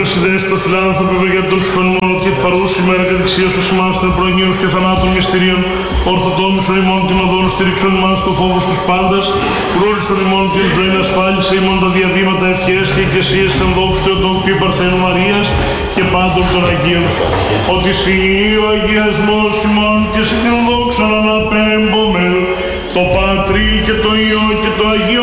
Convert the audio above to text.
συνδέστη το φιλάνθρωπε για τον ψυχονιμόν και την παρούση ημέρα κατεξίας ως ημάς των προηγείους και θανάτων μυστηρίων, ορθοτόμησον ημών την οδόν στηρίξον ημάς το φόβος τους πάντας, προύρισον ημών την ζωή ασφάλισε ημών τα διαβήματα ευχές και οικεσίες εν δόξου Θεοτόκου και Παρθένου Μαρίας και πάντων των Αγίων σου. Ότι σοι ο αγιασμός ημών και σε την δόξα αναπέμπομε το Πατρί και το Υιό και το Αγίο